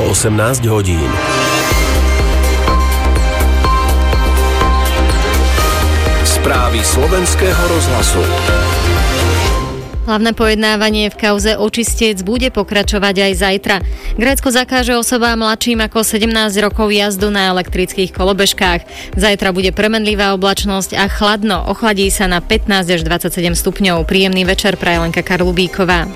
18 hodín. Správy slovenského rozhlasu. Hlavné pojednávanie v kauze Očistec bude pokračovať aj zajtra. Grécko zakáže osobám mladším ako 17 rokov jazdu na elektrických kolobežkách. Zajtra bude premenlivá oblačnosť a chladno. Ochladí sa na 15 až 27 stupňov. Príjemný večer praje Lenka Karlubíková.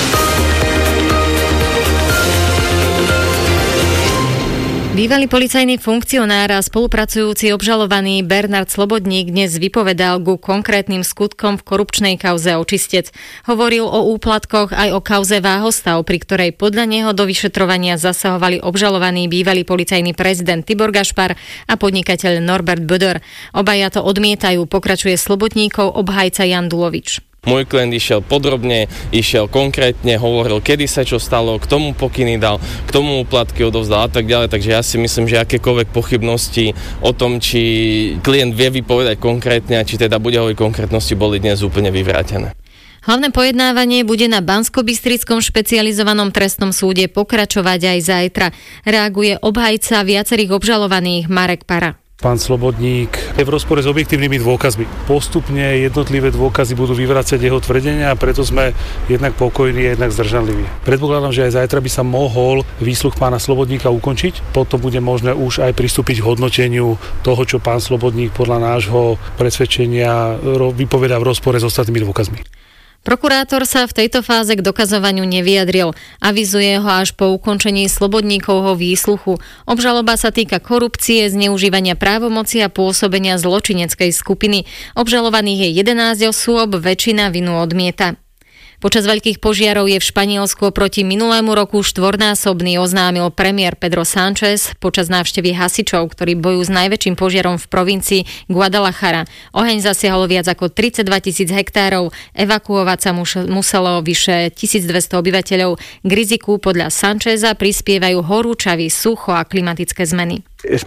Bývalý policajný funkcionár a spolupracujúci obžalovaný Bernard Slobodník dnes vypovedal ku konkrétnym skutkom v korupčnej kauze Očistec. Hovoril o úplatkoch aj o kauze Váhostav, pri ktorej podľa neho do vyšetrovania zasahovali obžalovaný bývalý policajný prezident Tibor Gašpar a podnikateľ Norbert Böder. Obaja to odmietajú, pokračuje Slobodníkov obhajca Jan Dulovič. Môj klient išiel podrobne, išiel konkrétne, hovoril, kedy sa čo stalo, k tomu pokyny dal, k tomu úplatky odovzdal a tak ďalej. Takže ja si myslím, že akékoľvek pochybnosti o tom, či klient vie vypovedať konkrétne a či teda bude hovoriť konkrétnosti, boli dnes úplne vyvrátené. Hlavné pojednávanie bude na Banskobystrickom špecializovanom trestnom súde pokračovať aj zajtra. Reaguje obhajca viacerých obžalovaných Marek Para. Pán Slobodník je v rozpore s objektívnymi dôkazmi. Postupne jednotlivé dôkazy budú vyvracať jeho tvrdenia a preto sme jednak pokojní a jednak zdržanliví. Predpokladám, že aj zajtra by sa mohol výsluch pána Slobodníka ukončiť. Potom bude možné už aj pristúpiť k hodnoteniu toho, čo pán Slobodník podľa nášho presvedčenia vypovedá v rozpore s ostatnými dôkazmi. Prokurátor sa v tejto fáze k dokazovaniu nevyjadril. Avizuje ho až po ukončení Slobodníkovho výsluchu. Obžaloba sa týka korupcie, zneužívania právomoci a pôsobenia zločineckej skupiny. Obžalovaných je 11 osôb, väčšina vinu odmieta. Počas veľkých požiarov je v Španielsku oproti minulému roku štvornásobný, oznámil premiér Pedro Sánchez počas návštevy hasičov, ktorí bojujú s najväčším požiarom v provincii Guadalajara. Oheň zasiahol viac ako 32 000 hektárov, evakuovať sa muselo vyše 1200 obyvateľov. K riziku podľa Sáncheza prispievajú horúčavy, sucho a klimatické zmeny.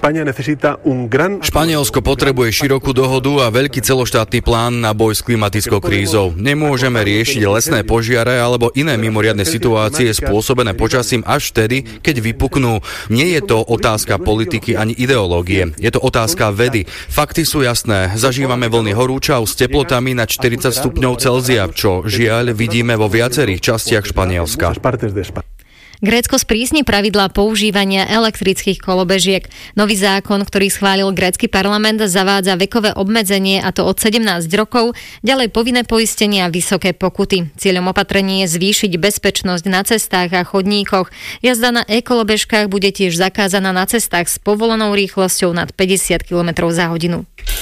Španielsko potrebuje širokú dohodu a veľký celoštátny plán na boj s klimatickou krízou. Nemôžeme riešiť lesné požiare alebo iné mimoriadne situácie spôsobené počasím až vtedy, keď vypuknú. Nie je to otázka politiky ani ideológie. Je to otázka vedy. Fakty sú jasné. Zažívame vlny horúčav s teplotami nad 40 stupňov Celzia, čo žiaľ vidíme vo viacerých častiach Španielska. Grécko sprísni pravidlá používania elektrických kolobežiek. Nový zákon, ktorý schválil grécky parlament, zavádza vekové obmedzenie, a to od 17 rokov, ďalej povinné poistenie a vysoké pokuty. Cieľom opatrení je zvýšiť bezpečnosť na cestách a chodníkoch. Jazda na e-kolobežkách bude tiež zakázaná na cestách s povolenou rýchlosťou nad 50 km za hodinu.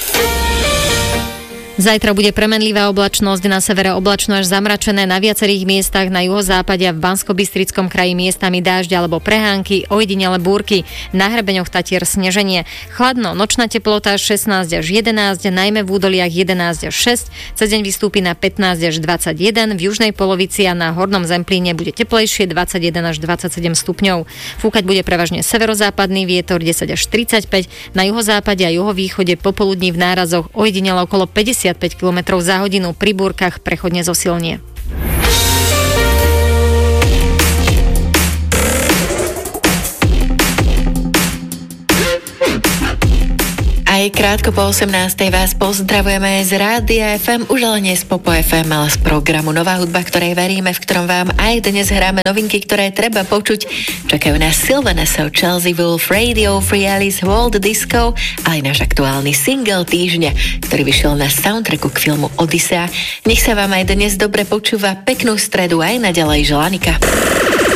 Zajtra bude premenlivá oblačnosť, na severe oblačno až zamračené, na viacerých miestach na juhozápade a v Banskobystrickom kraji miestami dážď alebo prehánky, ojedinele búrky, na hrebeňoch Tatier sneženie. Chladno, nočná teplota 16 až 11, najmä v údoliach 11 až 6, cez deň vystúpi na 15 až 21, v južnej polovici a na hornom Zemplíne bude teplejšie 21 až 27 stupňov. Fúkať bude prevažne severozápadný vietor 10 až 35, na juhozápade a juhovýchode popoludní v nárazoch ojedinele okolo 55 km za hodinu, pri búrkach prechodne zosilnie. Aj krátko po 18. vás pozdravujeme z Rádia FM, už ale nie z Popo FM, ale z programu Nová hudba, ktorej veríme, v ktorom vám aj dnes hráme novinky, ktoré treba počuť. Čakajú nás Sylvana So, Chelsea Wolf, Radio Free Alice, World Disco, aj náš aktuálny single týždňa, ktorý vyšiel na soundtracku k filmu Odyssea. Nech sa vám aj dnes dobre počúva, peknú stredu aj naďalej želanika.